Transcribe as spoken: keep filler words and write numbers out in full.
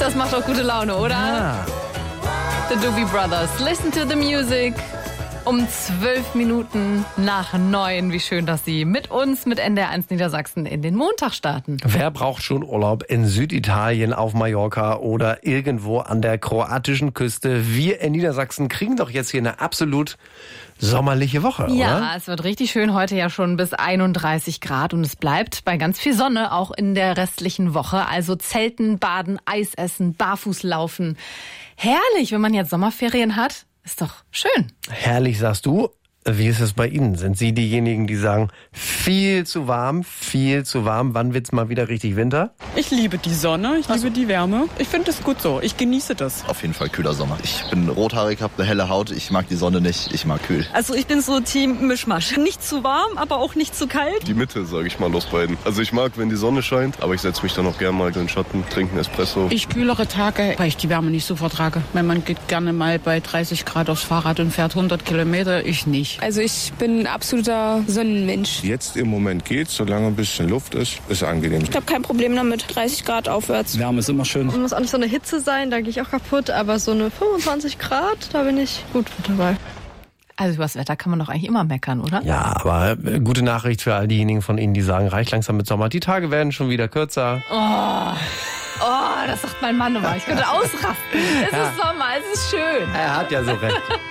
Das macht doch gute Laune, oder? Ah. The Doobie Brothers. Listen to the music. Um zwölf Minuten nach neun. Wie schön, dass Sie mit uns, mit N D R eins Niedersachsen, in den Montag starten. Wer braucht schon Urlaub in Süditalien, auf Mallorca oder irgendwo an der kroatischen Küste? Wir in Niedersachsen kriegen doch jetzt hier eine absolut sommerliche Woche, Ja, oder? es wird richtig schön. Heute ja schon bis einunddreißig Grad und es bleibt bei ganz viel Sonne auch in der restlichen Woche. Also Zelten, Baden, Eis essen, barfuß laufen. Herrlich, wenn man jetzt Sommerferien hat. Ist doch schön. Herrlich, sagst du. Wie ist es bei Ihnen? Sind Sie diejenigen, die sagen, viel zu warm, viel zu warm? Wann wird's mal wieder richtig Winter? Ich liebe die Sonne, ich liebe die Wärme. Ich finde es gut so, ich genieße das. Auf jeden Fall kühler Sommer. Ich bin rothaarig, habe eine helle Haut. Ich mag die Sonne nicht, ich mag kühl. Also ich bin so Team Mischmasch. Nicht zu warm, aber auch nicht zu kalt. Die Mitte, sage ich mal, aus beiden. Also ich mag, wenn die Sonne scheint, aber ich setze mich dann auch gerne mal in den Schatten, trinke einen Espresso. Ich kühlere Tage, weil ich die Wärme nicht so vertrage. Mein Mann geht gerne mal bei dreißig Grad aufs Fahrrad und fährt hundert Kilometer, ich nicht. Also ich bin ein absoluter Sonnenmensch. Jetzt im Moment geht's, solange ein bisschen Luft ist, ist angenehm. Ich habe kein Problem damit, dreißig Grad aufwärts. Wärme ist immer schön. Es muss auch nicht so eine Hitze sein, da gehe ich auch kaputt, aber so eine fünfundzwanzig Grad, da bin ich gut mit dabei. Also über das Wetter kann man doch eigentlich immer meckern, oder? Ja, aber gute Nachricht für all diejenigen von Ihnen, die sagen, reicht langsam mit Sommer. Die Tage werden schon wieder kürzer. Oh, oh das sagt mein Mann immer. Ich könnte ausrasten. Es Ja. ist Sommer, es ist schön. Er hat ja so recht.